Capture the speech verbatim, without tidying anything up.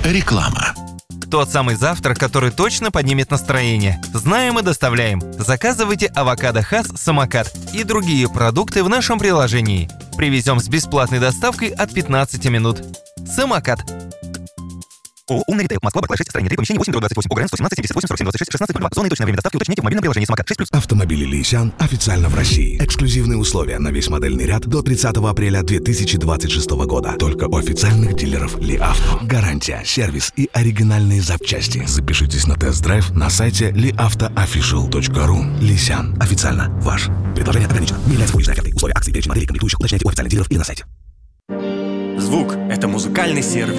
Реклама. Тот самый завтрак, который точно поднимет настроение. Знаем и доставляем. Заказывайте авокадо Хас Самокат и другие продукты в нашем приложении. Привезем с бесплатной доставкой от пятнадцати минут. Самокат. ООО «Умный ритейл». Москва, Баклай, шесть, строение три, помещение восемь, двадцать восемь, ОГРН сто семнадцать, семьдесят восемь, сорок семь, двадцать шесть, шестнадцать, два. Зона и точное время доставки уточняйте в мобильном приложении «Самокат» шесть плюс. Автомобили Лисян официально в России. Эксклюзивные условия на весь модельный ряд до тридцатого апреля две тысячи двадцать шестого года. Только у официальных дилеров Ли Авто. Гарантия, сервис и оригинальные запчасти. Запишитесь на тест-драйв на сайте ли авто офишиал точка ру. Лисян. Официально ваш. Предложение ограничено. Не является публичной офертой. Условия акции, перечень моделей, комплектующих уточняйте у официальных дилеров и на сайте. Звук – это музыкальный сервис.